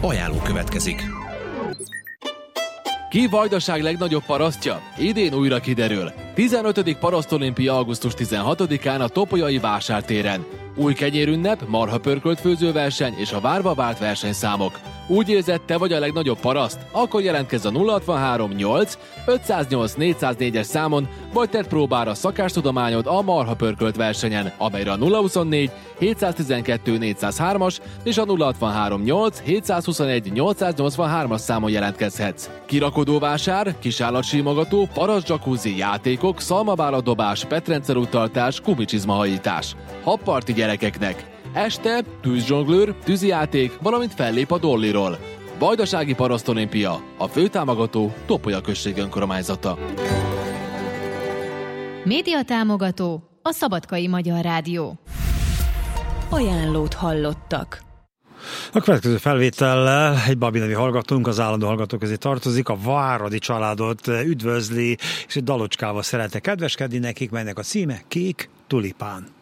Ajánló következik. Ki Vajdaság legnagyobb parasztja? Idén újra kiderül. 15. parasztolimpia augusztus 16-án a Topolyai vásártéren. Új kenyérünnep, marhapörkölt főzőverseny és a várva várt versenyszámok. Úgy érzed, te vagy a legnagyobb paraszt? Akkor jelentkezz a 063 8 508 404-es számon, vagy tedd próbára szakástudományod a marhapörkölt versenyen, amelyre a 024 712 403-as és a 063 8 721 883-as számon jelentkezhetsz. Kirakodóvásár, kisállatsímogató, paraszt jacuzzi, játékok, szalmabáladobás, petrencerúttartás, gumicsizmahajítás. Habparti gyerekeknek. Este tűzzsonglőr, tűzijáték, valamint fellép a Dolliról. Vajdasági Parasztolimpia, a főtámogató Topolya község önkormányzata. Médiatámogató a Szabadkai Magyar Rádió. Ajánlót hallottak. A következő felvétellel egy Babi nevű hallgatónk, az állandó hallgatók közé tartozik, a Váradi családot üdvözli, és egy dalocskával szeretne kedveskedni nekik, melynek a címe Kék tulipán.